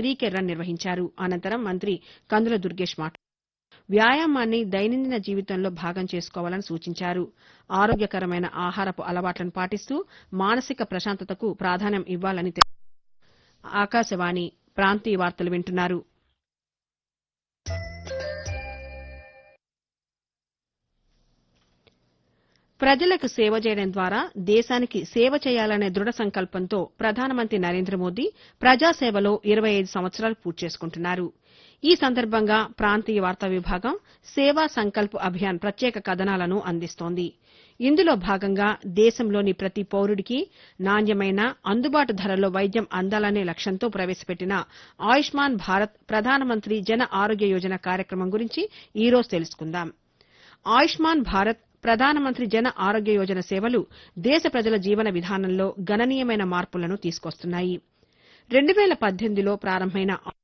3K run నిర్వహించారు. అనంతరం మంత్రి కందుల దుర్గేష్ మాట్లాడుతూ వ్యాయామాన్ని దైనందిన జీవితంలో భాగం చేసుకోవాలని సూచించారు. ఆరోగ్యకరమైన ఆహారపు అలవాట్లను పాటిస్తూ మానసిక ప్రశాంతతకు ప్రాధాన్యం ఇవ్వాలని తెలిపారు. ఆకాశవాణి ప్రాంతీయ వార్తలు వింటున్నారు. ప్రజలకు సేవ చేయడం ద్వారా దేశానికి సేవ చేయాలనే దృఢ సంకల్పంతో ప్రధానమంత్రి నరేంద్ర మోదీ ప్రజాసేవలో 25 సంవత్సరాలు పూర్తి చేసుకుంటున్నారు. ఈ సందర్భంగా ప్రాంతీయ వార్తా విభాగం సేవా సంకల్ప్ అభియాన్ ప్రత్యేక కథనాలను అందిస్తోంది. ఇందులో భాగంగా దేశంలోని ప్రతి పౌరుడికి నాణ్యమైన, అందుబాటు ధరల్లో వైద్యం అందాలనే లక్ష్యంతో ప్రవేశపెట్టిన ఆయుష్మాన్ భారత్ ప్రధానమంత్రి జన ఆరోగ్య యోజన కార్యక్రమం గురించి ఈ రోజు తెలుసుకుందాం. ఆయుష్మాన్ భారత్ ప్రధానమంత్రి జన ఆరోగ్య యోజన సేవలు దేశ ప్రజల జీవన విధానంలో గణనీయమైన మార్పులను తీసుకొస్తున్నాయి. 2018లో ప్రారంభమైన